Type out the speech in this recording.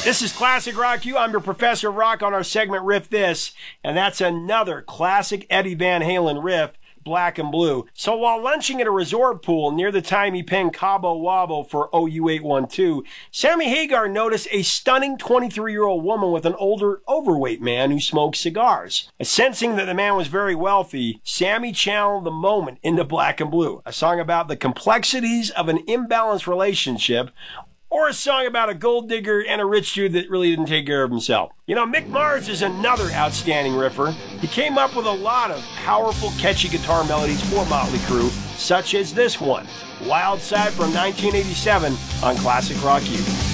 This is Classic Rock U. I'm your Professor of Rock on our segment Riff This, and that's another classic Eddie Van Halen riff, Black and Blue. So while lunching at a resort pool near the time he penned Cabo Wabo for OU812, Sammy Hagar noticed a stunning 23-year-old woman with an older, overweight man who smoked cigars. Sensing that the man was very wealthy, Sammy channeled the moment into Black and Blue, a song about the complexities of an imbalanced relationship, or a song about a gold digger and a rich dude that really didn't take care of himself. You know, Mick Mars is another outstanding riffer. He came up with a lot of powerful, catchy guitar melodies for Motley Crue, such as this one, Wild Side from 1987 on Classic Rock U.